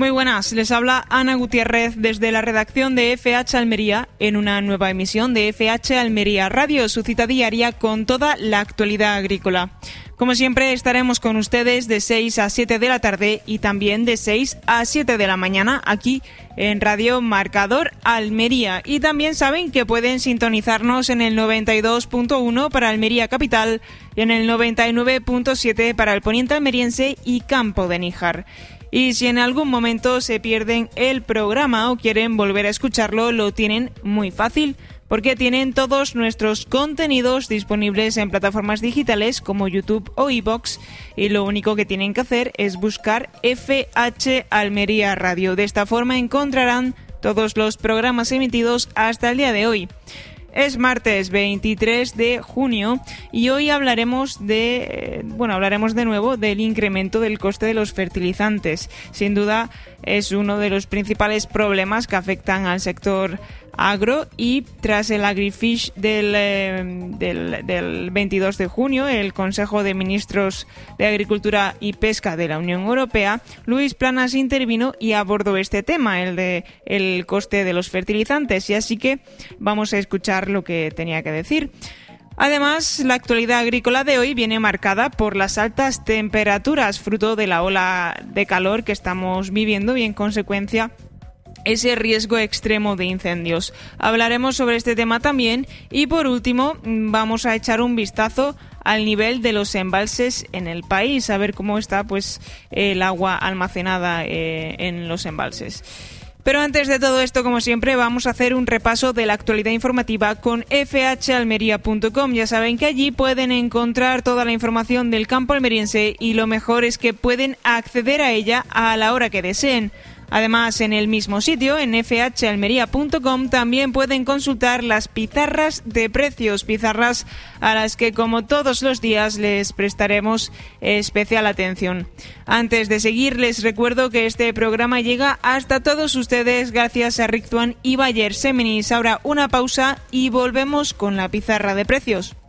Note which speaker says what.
Speaker 1: Muy buenas, les habla Ana Gutiérrez desde la redacción de FH Almería en una nueva emisión de FH Almería Radio, su cita diaria con toda la actualidad agrícola. Como siempre estaremos con ustedes de 6 a 7 de la tarde y también de 6 a 7 de la mañana aquí en Radio Marcador Almería. Y también saben que pueden sintonizarnos en el 92.1 para Almería Capital y en el 99.7 para el Poniente Almeriense y Campo de Níjar. Y si en algún momento se pierden el programa o quieren volver a escucharlo, lo tienen muy fácil, porque tienen todos nuestros contenidos disponibles en plataformas digitales como YouTube o iVoox, y lo único que tienen que hacer es buscar FH Almería Radio. De esta forma encontrarán todos los programas emitidos hasta el día de hoy. Es martes 23 de junio y hoy hablaremos de nuevo del incremento del coste de los fertilizantes. Sin duda es uno de los principales problemas que afectan al sector agro, y tras el Agrifish del 22 de junio, el Consejo de Ministros de Agricultura y Pesca de la Unión Europea, Luis Planas intervino y abordó este tema, el coste de los fertilizantes, y así que vamos a escuchar lo que tenía que decir. Además, la actualidad agrícola de hoy viene marcada por las altas temperaturas, fruto de la ola de calor que estamos viviendo, y en consecuencia ese riesgo extremo de incendios. Hablaremos sobre este tema también, y por último vamos a echar un vistazo al nivel de los embalses en el país, a ver cómo está el agua almacenada en los embalses. Pero antes de todo esto, como siempre, vamos a hacer un repaso de la actualidad informativa con fhalmería.com. Ya saben que allí pueden encontrar toda la información del campo almeriense, y lo mejor es que pueden acceder a ella a la hora que deseen. Además, en el mismo sitio, en fhalmería.com, también pueden consultar las pizarras de precios, pizarras a las que, como todos los días, les prestaremos especial atención. Antes de seguir, les recuerdo que este programa llega hasta todos ustedes gracias a Rictuan y Bayer Seminis. Ahora una pausa y volvemos con la pizarra de precios.